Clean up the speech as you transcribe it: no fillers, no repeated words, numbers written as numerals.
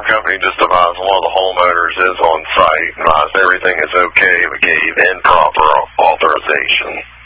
company just advised one of the homeowners is on site, advised everything is okay, but gave improper authorization.